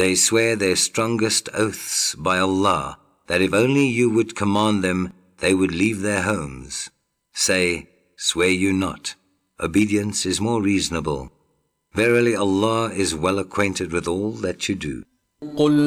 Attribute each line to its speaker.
Speaker 1: They swear their strongest oaths by Allah, that if only you would command them, they would leave their homes. Say, swear you not. Obedience is more reasonable. Verily Allah is well acquainted with all that you do.